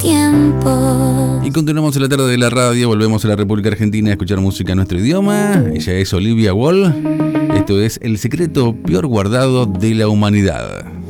tiempo. Y continuamos en la tarde de la radio, volvemos a la República Argentina a escuchar música en nuestro idioma. Ella es Olivia Wall. Esto es El secreto peor guardado de la humanidad.